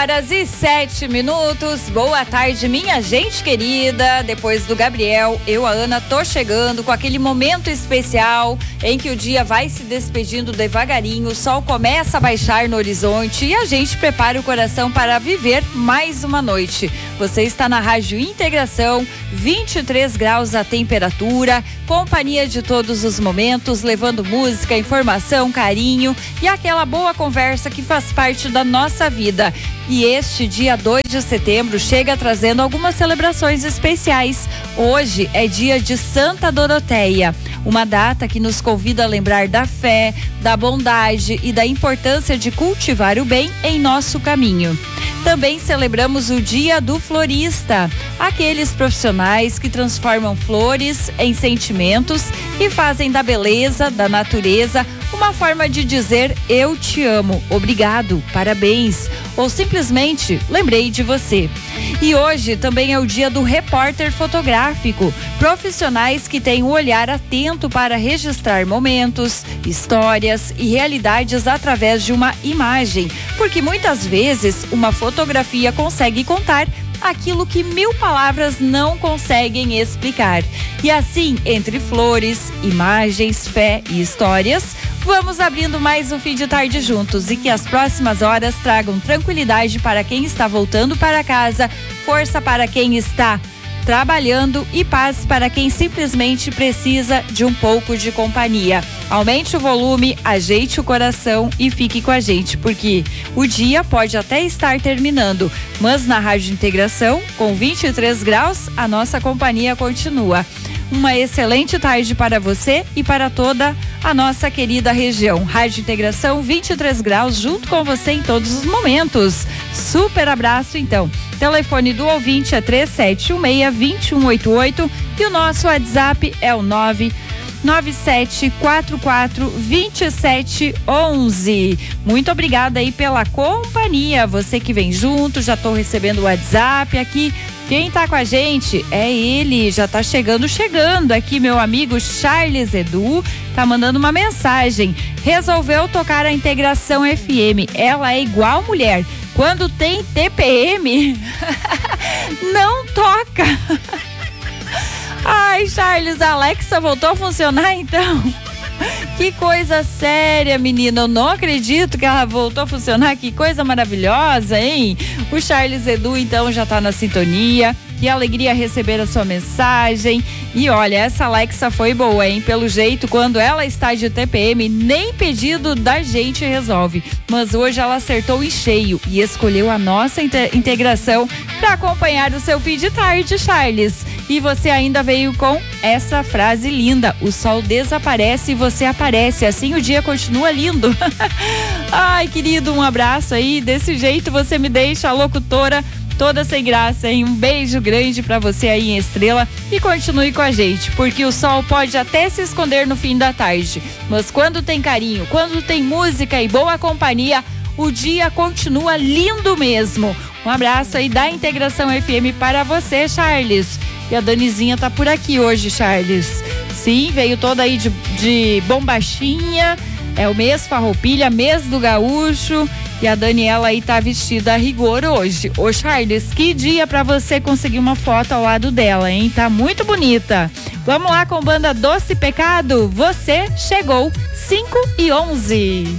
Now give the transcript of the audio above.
8h07. Boa tarde, minha gente querida. Depois do Gabriel, eu, a Ana, tô chegando com aquele momento especial em que o dia vai se despedindo devagarinho, o sol começa a baixar no horizonte e a gente prepara o coração para viver mais uma noite. Você está na Rádio Integração, 23 graus a temperatura, companhia de todos os momentos, levando música, informação, carinho e aquela boa conversa que faz parte da nossa vida. E este dia 2 de setembro chega trazendo algumas celebrações especiais. Hoje é dia de Santa Doroteia, uma data que nos convida a lembrar da fé, da bondade e da importância de cultivar o bem em nosso caminho. Também celebramos o Dia do Florista, aqueles profissionais que transformam flores em sentimentos e fazem da beleza, da natureza, uma forma de dizer eu te amo, obrigado, parabéns, ou simplesmente lembrei de você. E hoje também é o dia do repórter fotográfico, profissionais que têm um olhar atento para registrar momentos, histórias e realidades através de uma imagem, porque muitas vezes uma fotografia consegue contar aquilo que 1000 palavras não conseguem explicar. E assim, entre flores, imagens, fé e histórias, vamos abrindo mais um fim de tarde juntos e que as próximas horas tragam tranquilidade para quem está voltando para casa, força para quem está trabalhando e paz para quem simplesmente precisa de um pouco de companhia. Aumente o volume, ajeite o coração e fique com a gente, porque o dia pode até estar terminando, mas na Rádio Integração, com 23 graus, a nossa companhia continua. Uma excelente tarde para você e para toda a nossa querida região. Rádio Integração, 23 graus, junto com você em todos os momentos. Super abraço, então. Telefone do ouvinte é 3716-2188 e o nosso WhatsApp é o 997442711. Muito obrigada aí pela companhia. Você que vem junto, já estou recebendo o WhatsApp aqui. Quem tá com a gente é ele, já tá chegando aqui, meu amigo Charles Edu, tá mandando uma mensagem. Resolveu tocar a Integração FM, ela é igual mulher, quando tem TPM, não toca. Ai, Charles, a Alexa voltou a funcionar então? Que coisa séria, menina, eu não acredito que ela voltou a funcionar, que coisa maravilhosa, hein? O Charles Edu, então, já tá na sintonia, que alegria receber a sua mensagem. E olha, essa Alexa foi boa, hein? Pelo jeito, quando ela está de TPM, nem pedido da gente resolve. Mas hoje ela acertou em cheio e escolheu a nossa integração para acompanhar o seu fim de tarde, Charles. E você ainda veio com essa frase linda: o sol desaparece e você aparece, assim o dia continua lindo. Ai, querido, um abraço aí, desse jeito você me deixa a locutora toda sem graça, hein? Um beijo grande pra você aí em Estrela e continue com a gente, porque o sol pode até se esconder no fim da tarde, mas quando tem carinho, quando tem música e boa companhia, o dia continua lindo mesmo. Um abraço aí da Integração FM para você, Charles. E a Danizinha tá por aqui hoje, Charles. Sim, veio toda aí de bombachinha. É o mês Farroupilha, mês do gaúcho. E a Daniela aí tá vestida a rigor hoje. Ô, Charles, que dia pra você conseguir uma foto ao lado dela, hein? Tá muito bonita. Vamos lá com banda Doce Pecado. Você chegou, 5h11.